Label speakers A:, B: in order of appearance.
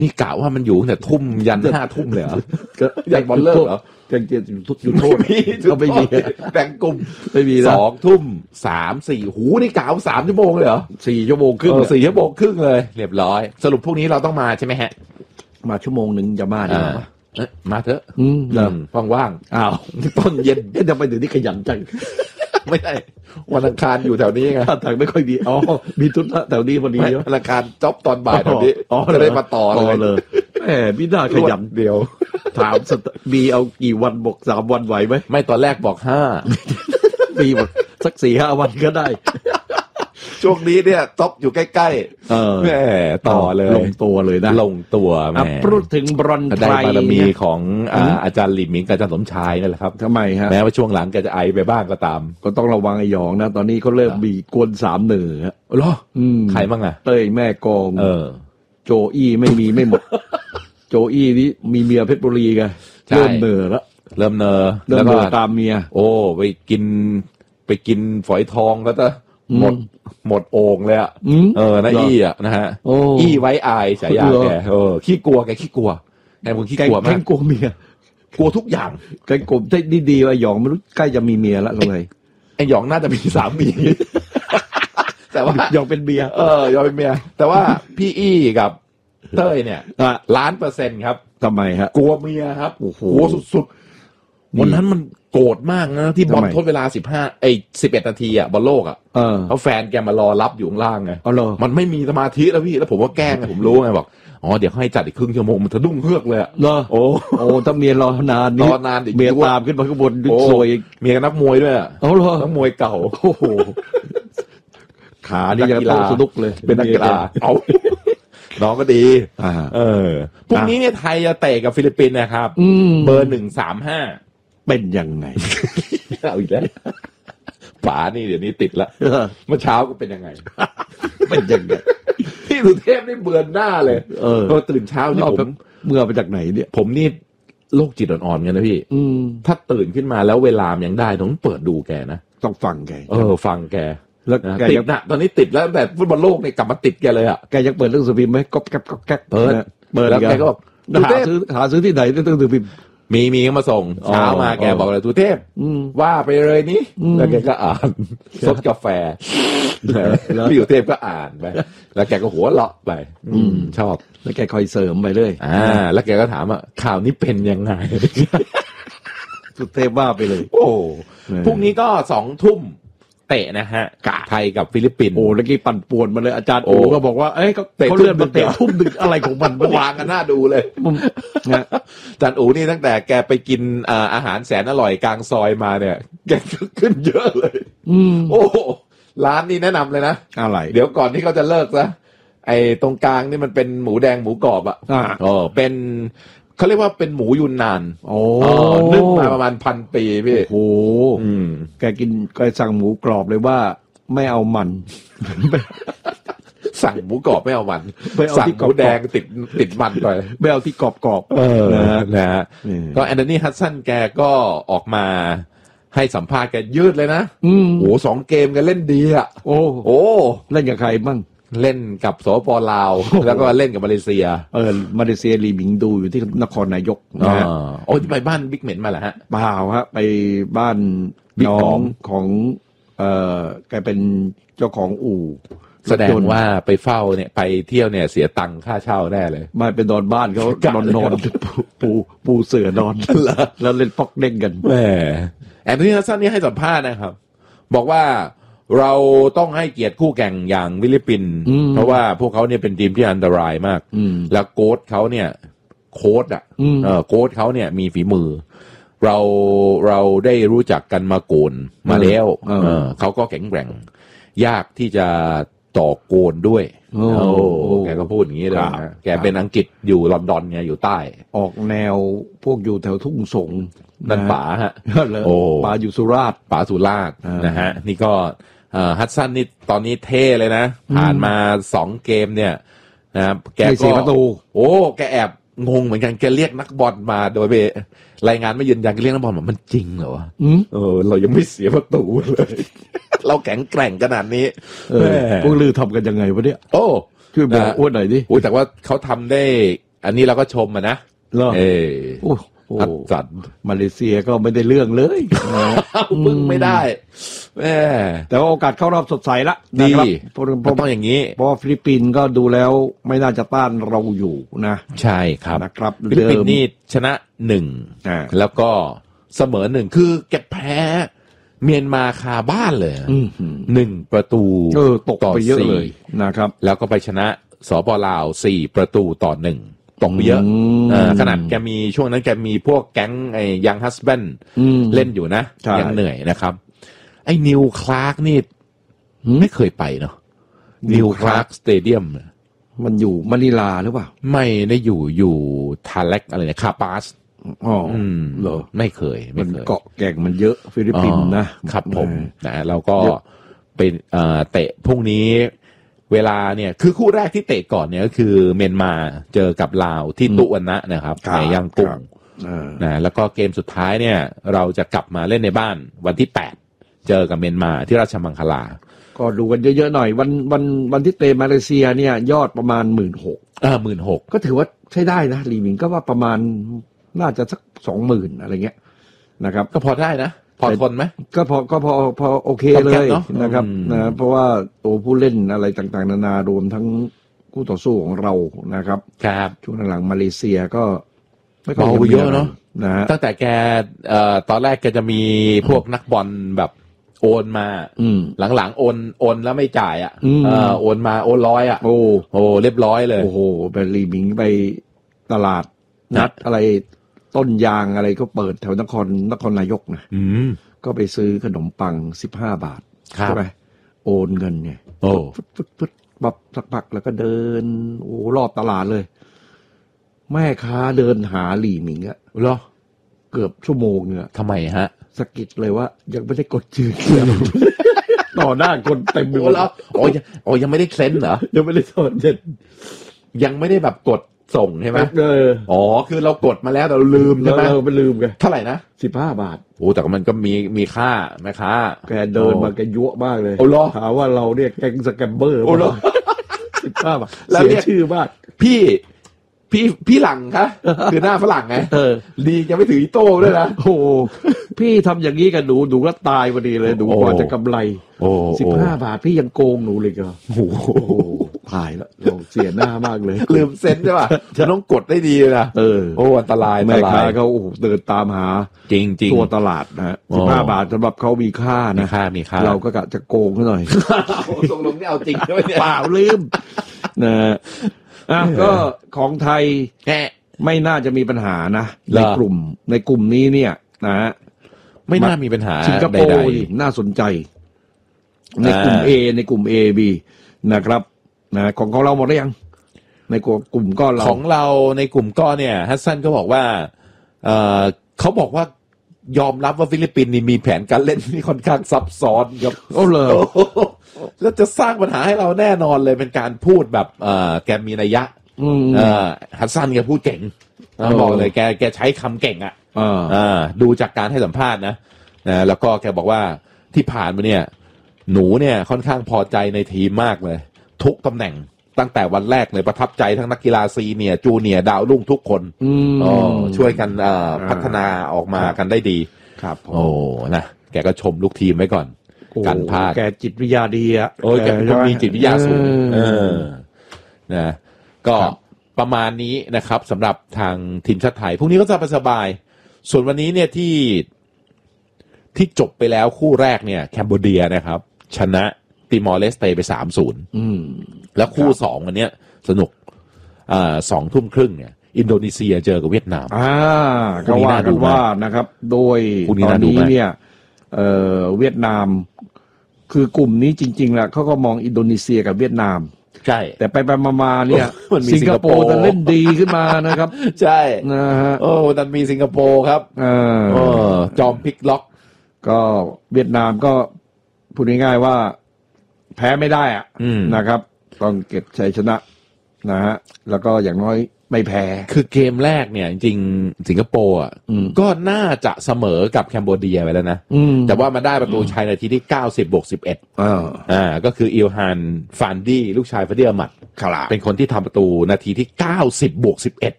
A: นี่กะว่ามันอยู่แต่ทุ่มยัน5 ทุ่มเลยเหรอยันบอลเลิกเหรอ
B: ยังจะอยู่โทษ
A: ก็ไม่มีแบ่งกลุ่ม
B: ไม่มีนะ
A: 2 ทุ่ม3 4หูนี่กะว่า3 ชั่วโมงเลยเหรอ
B: 4 ชั่วโมงครึ่ง
A: 4 ชั่วโมงครึ่งเลยเรียบร้อยสรุปพวกนี้เราต้องมาใช่ไหมฮะ
B: มาชั่วโมงนึงจะมาดีกว่า
A: มาเถอะ
B: ว่าง
A: อ้าวต้นเย็น
B: จะไปถึงที่ขยันจัง
A: ไม่ได้วันอังคารอยู่แถวนี้ไง
B: ทางไม่ค่อยดีมีทุนแถวนี้พอดี
A: วันอังคารจ็อบตอนบ่ายแถวนี้จะได้มาต่อ
B: เลยแหมพี่น่าขยัน
A: เดียว
B: ถามมีเอากี่วันบอก3 วันไหวไหม
A: ไม่ตอนแรกบอก
B: 5มีบอกสัก 4-5 วันก็ได้
A: ช่วงนี้เนี่ยท็อปอยู่ใกล้ๆแหมต่อเลย
B: ลงตัวเลยนะ
A: ลงตัวแหม
B: พูดถึงบอลไทย
A: บารมีของอาจารย์หลิมหมิงกับอาจารย์สมชายนั่นแหละครับ
B: ทำไมฮะ
A: แม้ว่าช่วงหลังแกจะไอไปบ้างก็ตาม
B: ก็ต้องระวังไอ้หยองนะตอนนี้เขาเริ่มมีกวน3 เหนือ
A: เหรอใครบ้างอ่ะ
B: เต้ยแม่กองโจอี้ไม่หมดโจอี้นี่มีเมียเพชรบุรีไงเริ่มเนอแล้วแล้วก็ตามเมีย
A: โอ้ไปกินฝอยทองก็จะหมดโอ่งเลยอ่ะนะอี้อ่ะนะฮะอี้ไว้อายฉายาแกขี้กลัวแกขี้กลัวแกมึงขี้กลัวมาก
B: แกกลัวเมีย
A: กลัวทุกอย่าง
B: แกกลัวได้ดีๆว่าหยองไม่รู้ใกล้จะมีเมียแล้วทำไง
A: ไอ้หยองน่าจะมีสามีแต่ว่า
B: หยองเป็นเมีย
A: หยองเป็นเมียแต่ว่าพี่อี้กับเต้ยเนี่ย1,000,000%ครับ
B: ทำไมฮะ
A: กลัวเมียครับโอ้โหสุดๆวันนั้นมันโกรธมากนะที่บอลทดเวลา11 นาทีอ่ะบอลโลกอ่ะเขาแฟนแกมารอรับอยู่ข้างล่างไงมันไม่มีสมาธิแล้วพี่แล้วผมว่าแกล้งไงผมรู้ไงบอกเดี๋ยวให้จัดอีกครึ่งชั่วโมงมันสะดุ้งเฮือกเลยอ่ะ
B: โอ้ถ้าเมียรอนานนี่เมียตามขึ้นมาข้างบนสวย
A: เมียนักมวยด้วยอ่ะนักมวยเก่า
B: โอ้โหขานี่ยังต้องสนุกเลย
A: เป็นนักกีฬาน้องก็ดีพรุ่งนี้เนี่ยไทยจะเตะกับฟิลิปปินส์นะครับเบอร์135
B: เป็นยังไง
A: เอาอีกแล้วป๋านี่เดี๋ยวนี้ติดละเมื่อเช้าก็เป็นยังไง
B: เป็นยังไง
A: พี่สุเทพนี่เบือนหน้าเลยพอตื่นเช้านี่ผม
B: เมื่อไปจากไหนเนี่ย
A: ผมนี่โรคจิตอ่อนๆกันนะพี่ถ้าตื่นขึ้นมาแล้วเวลายังได้ต้องเปิดดูแกนะ
B: ต้องฟังแก
A: ฟังแก
B: แล้วแก
A: ติดนะตอนนี้ติดแล้วแต่ฟุตบอลโลกเนี่ยกลับมาติดแกเลยอ่ะ
B: แกยังเปิดเรื่องสือพิมพ์ไหมก๊อบแก๊บก๊อบแก๊บ
A: เปิด
B: แล้วแกก็บอกหาซื้อที่ไหนเรื่องสือพิมพ์
A: มีก็มาส่งเช้ามาแกบอกเลยสุเทพว่าไปเลยนี่แล้วแกก็อ่านซดกาแฟพี่สุเทพก็อ่านไปแล้วแกก็หัวเราะไปชอบ
B: แล้วแกคอยเสริมไปเลย
A: แล้วแกก็ถามว่าข่าวนี้เป็นยังไง
B: สุเทพว่าไปเลย
A: โอ้พรุ่งนี้ก็2 ทุ่มเตะนะฮะไทยกับฟิลิปปินส์
B: โอ้แล้วกี้ปั่นป่วนมาเลยอาจารย์โอ้ก็บอกว่าเขาเลื่อนมาเตะทุ่มดึกอะไรของมัน
A: วางกันหน้าดูเลยอาจารย์โอ้นี่ตั้งแต่แกไปกินอาหารแสนอร่อยกลางซอยมาเนี่ยแกขึ้นเยอะเลยโอ้ร้านนี้แนะนำเลยนะ
B: อะไร
A: เดี๋ยวก่อนที่เขาจะเลิกซะไอ้ตรงกลางนี่มันเป็นหมูแดงหมูกรอบอ่ะเป็นเขาเรียกว่าเป็นหมูยุนนานนึ่งมาประมาณ1,000 ปีพี่
B: โอ้แกสั่งหมูกรอบเลยว่าไม่เอามัน
A: สั่งหมูกรอบไม่เอามันสั่งหมูแดงติดมันไป
B: ไม่เอาที่กรอบ
A: นะฮะก็แอนโทนีฮัดสันแกก็ออกมาให้สัมภาษณ์แกยืดเลยนะโอ้2 เกมแกเล่นดีอ่ะ
B: โอ้เล่นกับใครบ้าง
A: เล่นกับสป.ลาวแล้วก็เล่นกับมาเลเซีย
B: มาเลเซียลีหมิงดูอยู่ที่นครนายกนะฮะ
A: ไปบ้านบิ๊กเหม็นมาเหรอฮะ
B: เปล่าฮะไปบ้านน้องของแกเป็นเจ้าของอู่
A: แสดงว่าไปเฝ้าเนี่ยไปเที่ยวเนี่ยเสียตังค่าเช่าแน่เลย
B: ไม่เป็นนอนบ้านเขานอนปูเสื่อนอนแล้วเล่นป๊อกเด้งกัน
A: แหมแอนโทนีฮัดสันนี่ให้สัมภาษณ์นะครับบอกว่าเราต้องให้เกียรติคู่แข่งอย่างฟิลิปปินส์เพราะว่าพวกเขาเนี่ยเป็นทีมที่อันตรายมากแล้วโค้ชเขาเนี่ยโค้ชเขาเนี่ยมีฝีมือเราได้รู้จักกันมาโกนมาแล้วเขาก็แข็งแกร่งยากที่จะต่อโกนด้วยแกก็พูดอย่างนี้เลยนะแกเป็นอังกฤษอยู่ลอนดอนไงอยู่ใต้
B: ออกแนวพวกอยู่แถวทุ่งสง
A: นั่นป๋าฮะ
B: ป๋าอยู่สุราษฎร์
A: ป๋าสุราษฎร์นะฮะนี่ก็ฮัดสันนี่ตอนนี้เท่เลยนะผ่านมา2 เกมเนี่ยนะแกก็
B: เสียประตู
A: แกแอบงงเหมือนกันแกเรียกนักบอลมาโดยรายงานไม่ยืนยันแกเรียกนักบอลมันจริงเหรอวะเรายังไม่เสียประตูเลยเราแข็งแกร่งขนาดนี้
B: พวกลือทำกันยังไงวะเนี่ย
A: ช่
B: วยบอกอ้วนหน่อยดิ
A: แต่ว่าเขาทำได้อันนี้เราก็ชมนะ
B: โอ้
A: อัดจัด
B: มาเลเซียก็ไม่ได้เรื่องเลย
A: มึงไม่ได้
B: แต่ว่าโอกาสเข้ารอบสดใสละ
A: นะครับต้องอย่างนี้
B: เพราะฟิลิปปินส์ก็ดูแล้วไม่น่าจะต้านเราอยู่นะ
A: ใช่ครับ
B: นะครับ
A: ฟิลิปปินส์นี่ชนะ1แล้วก็เสมอ1คือแกแพ้เมียนมาคาบ้านเลย1ประตู
B: ตกไปเยอะเลยนะครับ
A: แล้วก็ไปชนะสปลาว4ประตูต่อ1ตกไปเยอะขนาดแกมีช่วงนั้นแกมีพวกแก๊งไอ้ยังฮัสแบนเล่นอยู่นะยังเหนื่อยนะครับไอ้นิวคลาร์กนี่ไม่เคยไปเนาะนิวคลาร์กสเตเดียม
B: มันอยู่มะนิลาหรือเปล่า
A: ไม่ได้อยู่ทาเล็กอะไรเนี่ยคาปาส
B: เหรอ
A: ไม่เคย
B: มันเกาะแก่งมันเยอะฟิลิปปินส์
A: นะครับผมนะเราก็เป็นเตะพรุ่งนี้เวลาเนี่ยคือคู่แรกที่เตะก่อนเนี่ยก็คือเมียนมาเจอกับลาวที่ตุวันนะนะครับในยังกุ้งนะแล้วก็เกมสุดท้ายเนี่ยเราจะกลับมาเล่นในบ้านวันที่8เจอกับเมียนมาที่ราชมังคลา
B: ก็ดูกันเยอะๆหน่อยวันที่เตะมาเลเซียเนี่ยยอดประมาณ 16,000
A: 16,000
B: ก็ถือว่าใช้ได้นะลีมิงก็ว่าประมาณน่าจะสัก 20,000 อะไรเงี้ยนะครับ
A: ก็พอได้นะพอทนไหม
B: ก็พอโอเคเลยนะครับนะเพราะว่าตัวผู้เล่นอะไรต่างๆนานารวมทั้งคู่ต่อสู้ของเรานะครับ
A: ครับ
B: ช่วงหลังมาเลเซียก็
A: ไม่ค่อยเยอะเนาะนะตั้งแต่แกตอนแรกแกจะมีพวกนักบอลแบบโอนมาหลังๆโอนแล้วไม่จ่ายโอนมาโอนร้อยโอ้เรียบร้อยเลย
B: โอ้โหไปลีมิงไปตลาดนัดอะไรต้นยางอะไรก็เปิดแถวนครนายกนะก็ไปซื้อขนมปัง15 บาทใช่ไหมโอนเงินเนี่ยฟึดบับสักพักแล้วก็เดินรอบตลาดเลยแม่ค้าเดินหาหลี่หมิงอะ
A: เหรอ
B: เกือบชั่วโมงเนี่ย
A: ทำไมฮะ
B: สะกิดเลยว่ายังไม่ได้กดจืดต่อหน้าคนเต็มไปหมด
A: ยังไม่ได้เซ็นเหรอ
B: ยังไม่ได้สอนเด็ด
A: ยังไม่ได้แบบกดส่งใช่ไหมคือเรากดมาแล้วแต่เราลืมใช่ไหม
B: เราไปลืมไง
A: เท่าไหร่นะ
B: 15 บาท
A: แต่มันก็มีค่าไหมค่า
B: แกเดินมาแกยั่วมากเลยหาว่าเราเนี่ยแก๊งสแกมเบอร์15 บาทเสียชื่อมาก
A: พี่หลังคะคือหน้าฝรั่งไงดีจะไม่ถืออีโต้ด้วยนะ
B: โอ้พี่ทำอย่างนี้กับหนูก็ตายพอดีเลยหนูกว่าจะกำไร15 บาทพี่ยังโกงหนูเลยก็โอ้ถ่ายแล้วเราเสียหน้ามากเลย
A: ลืมเซ็นใช่ป่ะจะต้องกดได้ดีนะอันตราย
B: แม่ค้าเขาเดินตามหา
A: จริง
B: ตัวตลาดนะ15 บาทสำหรับเขามีค่านะ
A: มีค่า
B: เราก็กะจะโกงเขาหน่อย
A: ตรงนี่เอาจริงใช่ไหมเนี่ย
B: เปล่าลืมนะก็ของไทยไม่น่าจะมีปัญหานะในกลุ่มนี้เนี่ยนะ
A: ไม่น่ามีปัญหา
B: สิงคโปร์น่าสนใจในกลุ่ม A ในกลุ่ม A B นะครับนะของเราหมดหรือยังในกลุ่มก้อนเรา
A: ของเราในกลุ่มก้อนเนี่ยฮัสซันก็บอกว่าเขาบอกว่ายอมรับว่าฟิลิปปินส์นี่มีแผนการเล่นที่ค่อนข้างซับซ้อนครับ
B: เลย
A: แล้วจะสร้างปัญหาให้เราแน่นอนเลยเป็นการพูดแบบแกมีนัยยะฮัสซันแกพูดเก่งบอกเลยแกใช้คำเก่งดูจากการให้สัมภาษณ์นะแล้วก็แกบอกว่าที่ผ่านมาเนี่ยหนูเนี่ยค่อนข้างพอใจในทีมมากเลยทุกตำแหน่งตั้งแต่วันแรกเลยประทับใจทั้งนักกีฬาซีเนียร์จูเนียร์ดาวรุ่งทุกคนช่วยกันพัฒนาออกมากันได้ดี
B: ครับ
A: นะแกก็ชมลูกทีมไว้ก่อนกันพลาด
B: แกจิตวิทยาดีอ่ะ
A: แกมีจิตวิทยาสูงนะก็ประมาณนี้นะครับสำหรับทางทีมชาติไทยพรุ่งนี้ก็จะสบายส่วนวันนี้เนี่ยที่จบไปแล้วคู่แรกเนี่ยแคนเบอร์เดียนะครับชนะติมอร์เลสเตไป 3-0 แล้วคู่2วันเนี้ยสนุก20:30เนี่ยอินโดนีเซียเจอกับเวียดนาม
B: ก็ว่ากันว่านะครับโดยตอนนี้เนี่ยเวียดนามคือกลุ่มนี้จริงๆแหละเขาก็มองอินโดนีเซียกับเวียดนาม
A: ใช่
B: แต่ไปมาเนี่ยสิงคโปร์จะเล่นดีขึ้นมานะครับ
A: ใช่
B: นะฮะ
A: นั่นมีสิงคโปร์ครับจอมพลิกล็อก
B: ก็เวียดนามก็พูดง่ายๆว่าแพ้ไม่ได้นะครับต้องเก็บชัยชนะนะฮะแล้วก็อย่างน้อยไม่แพ้
A: คือเกมแรกเนี่ยจริงสิงคโปร์อ่ะก็น่าจะเสมอกับแคนเบเดียไปแล้วนะแต่ว่ามาได้ประตูชัยนาทีที่90+11ก็คืออิลฮานฟานดี้ลูกชายฟาเดียมัดเป็นคนที่ทำประตูนาทีที่90+11